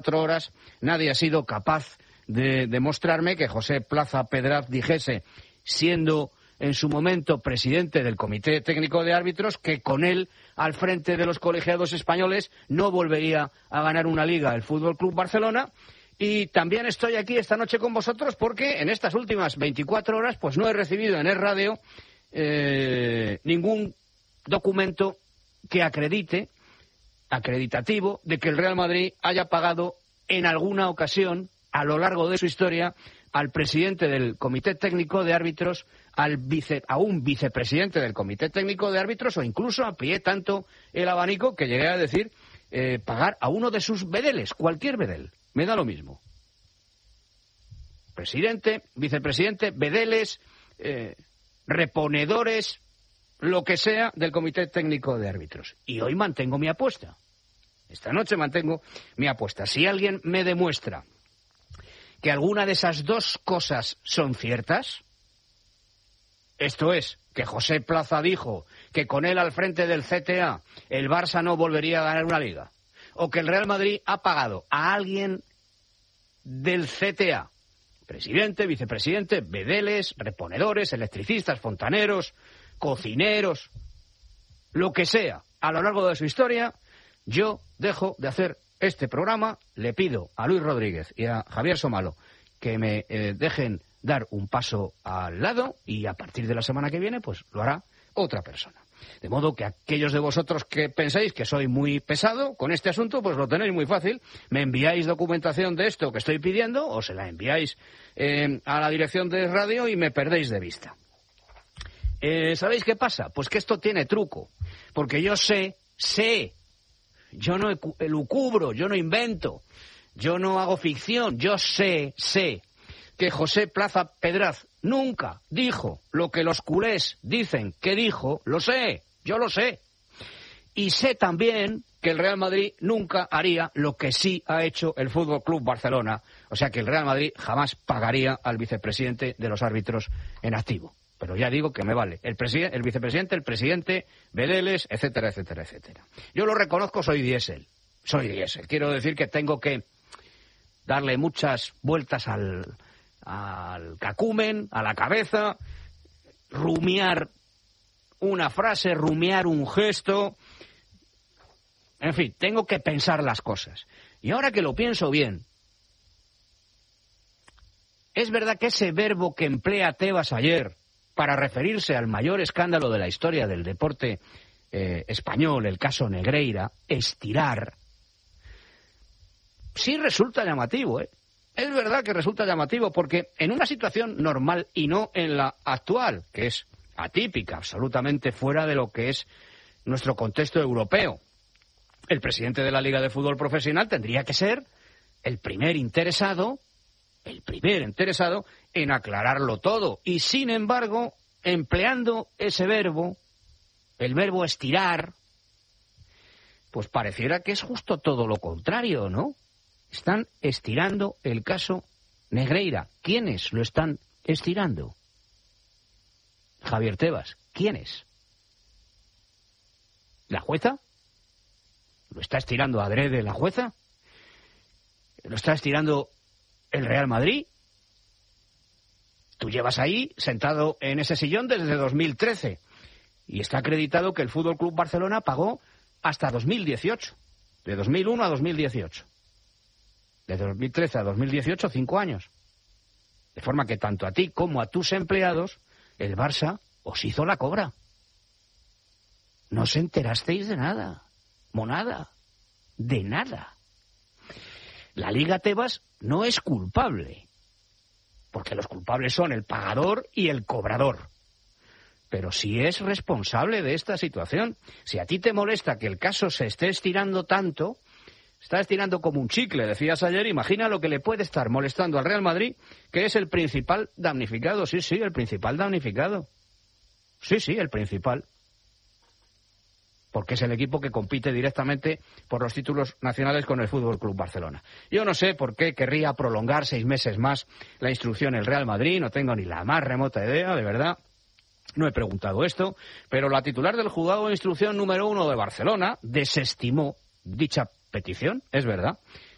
horas nadie ha sido capaz de demostrarme que José Plaza Pedraz dijese, siendo en su momento presidente del Comité Técnico de Árbitros, que con él al frente de los colegiados españoles no volvería a ganar una liga el Fútbol Club Barcelona. Y también estoy aquí esta noche con vosotros porque en estas últimas 24 horas pues no he recibido en Es Radio ningún documento que acreditativo de que el Real Madrid haya pagado en alguna ocasión a lo largo de su historia al presidente del Comité Técnico de Árbitros, a un vicepresidente del Comité Técnico de Árbitros, o incluso amplié tanto el abanico que llegué a decir pagar a uno de sus bedeles, cualquier bedel, me da lo mismo. Presidente, vicepresidente, bedeles, reponedores, lo que sea del Comité Técnico de Árbitros. Y hoy mantengo mi apuesta. Esta noche mantengo mi apuesta. Si alguien me demuestra que alguna de esas dos cosas son ciertas, esto es, que José Plaza dijo que con él al frente del CTA el Barça no volvería a ganar una liga, o que el Real Madrid ha pagado a alguien del CTA, presidente, vicepresidente, bedeles, reponedores, electricistas, fontaneros, cocineros, lo que sea, a lo largo de su historia, yo dejo de hacer este programa. Le pido a Luis Rodríguez y a Javier Somalo que me dejen dar un paso al lado y a partir de la semana que viene pues lo hará otra persona. De modo que aquellos de vosotros que pensáis que soy muy pesado con este asunto, pues lo tenéis muy fácil. Me enviáis documentación de esto que estoy pidiendo o se la enviáis a la dirección de radio y me perdéis de vista. ¿Sabéis qué pasa? Pues que esto tiene truco. Porque yo sé, yo no elucubro, yo no invento, yo no hago ficción, yo sé que José Plaza Pedraz nunca dijo lo que los culés dicen que dijo, lo sé, yo lo sé. Y sé también que el Real Madrid nunca haría lo que sí ha hecho el Fútbol Club Barcelona, o sea que el Real Madrid jamás pagaría al vicepresidente de los árbitros en activo. Pero ya digo que me vale. El vicepresidente, el presidente, bedeles, etcétera, etcétera, etcétera. Yo lo reconozco, soy diésel. Quiero decir que tengo que darle muchas vueltas al cacumen, a la cabeza, rumiar una frase, rumiar un gesto. En fin, tengo que pensar las cosas. Y ahora que lo pienso bien, es verdad que ese verbo que emplea Tebas ayer para referirse al mayor escándalo de la historia del deporte español, el caso Negreira, estirar, sí resulta llamativo, ¿eh? Es verdad que resulta llamativo porque en una situación normal y no en la actual, que es atípica, absolutamente fuera de lo que es nuestro contexto europeo, el presidente de la Liga de Fútbol Profesional tendría que ser el primer interesado en aclararlo todo. Y sin embargo, empleando ese verbo, el verbo estirar, pues pareciera que es justo todo lo contrario, ¿no? Están estirando el caso Negreira. ¿Quiénes lo están estirando? Javier Tebas. ¿Quiénes? ¿La jueza? ¿Lo está estirando adrede la jueza? ¿Lo está estirando el Real Madrid? Tú llevas ahí sentado en ese sillón desde 2013 y está acreditado que el Fútbol Club Barcelona pagó hasta 2018, de 2001 a 2018. De 2013 a 2018, 5 años. De forma que tanto a ti como a tus empleados, el Barça os hizo la cobra. No os enterasteis de nada, monada, de nada. La Liga Tebas no es culpable, porque los culpables son el pagador y el cobrador. Pero sí es responsable de esta situación. Si a ti te molesta que el caso se esté estirando tanto, está estirando como un chicle, decías ayer, imagina lo que le puede estar molestando al Real Madrid, que es el principal damnificado. Sí, el principal damnificado. Sí, el principal. Porque es el equipo que compite directamente por los títulos nacionales con el Fútbol Club Barcelona. Yo no sé por qué querría prolongar 6 meses más la instrucción el Real Madrid, no tengo ni la más remota idea, de verdad. No he preguntado esto, pero la titular del juzgado de instrucción número 1 de Barcelona desestimó dicha petición, es verdad,